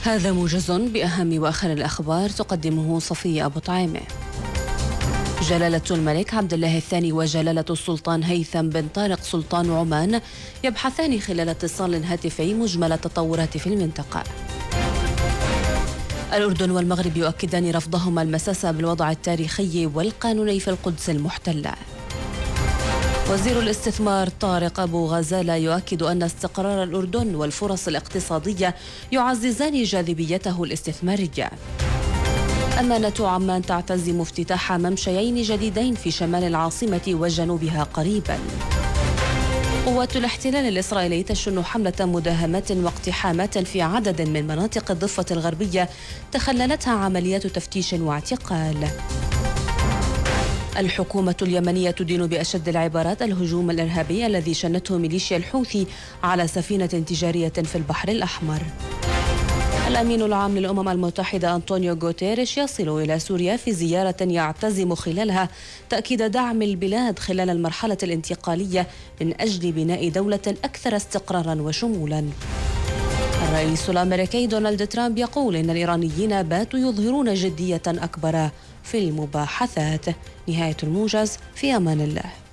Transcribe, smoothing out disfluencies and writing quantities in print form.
هذا موجز بأهم وآخر الأخبار تقدمه صفية أبو طعيمة. جلالة الملك عبد الله الثاني وجلالة السلطان هيثم بن طارق سلطان عمان يبحثان خلال اتصال هاتفي مجمل التطورات في المنطقة. الأردن والمغرب يؤكدان رفضهما المساس بالوضع التاريخي والقانوني في القدس المحتلة. وزير الاستثمار طارق أبو غزالة يؤكد أن استقرار الأردن والفرص الاقتصادية يعززان جاذبيته الاستثمارية. أمانة عمان تعتزم افتتاح ممشيين جديدين في شمال العاصمة وجنوبها قريبا. قوات الاحتلال الإسرائيلي تشن حملة مداهمات واقتحامات في عدد من مناطق الضفة الغربية تخللتها عمليات تفتيش واعتقال. الحكومة اليمنية تدين بأشد العبارات الهجوم الإرهابي الذي شنته ميليشيا الحوثي على سفينة تجارية في البحر الأحمر. الأمين العام للأمم المتحدة أنطونيو غوتيريش يصل إلى سوريا في زيارة يعتزم خلالها تأكيد دعم البلاد خلال المرحلة الانتقالية من أجل بناء دولة أكثر استقرارا وشمولا. الرئيس الأمريكي دونالد ترامب يقول إن الإيرانيين باتوا يظهرون جدية أكبر في المباحثات. نهاية الموجز، في أمان الله.